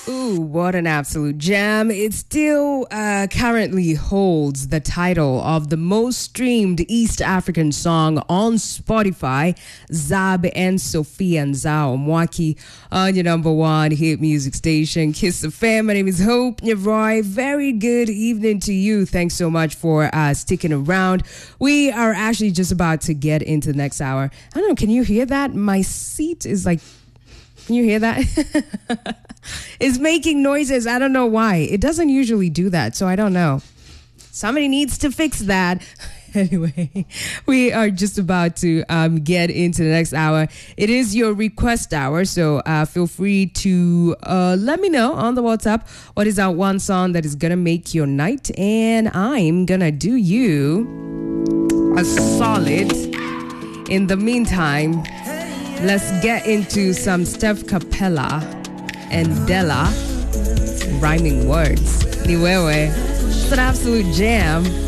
Ooh, what an absolute gem. It still currently holds the title of the most streamed East African song on Spotify, Zab and Sophia Nzao Mwaki, on your number one hit music station, Kiss FM. My name is Hope Nyavroy. Very good evening to you. Thanks so much for sticking around. We are actually just about to get into the next hour. I don't know, can you hear that? My seat is like... Can you hear that? It's making noises. I don't know why. It doesn't usually do that, so I don't know. Somebody needs to fix that. Anyway, we are just about to get into the next hour. It is your request hour, so feel free to let me know on the WhatsApp what is that one song that is going to make your night, and I'm going to do you a solid. In the meantime, let's get into some Steph Capella and Della rhyming words. Niwewe. It's an absolute jam.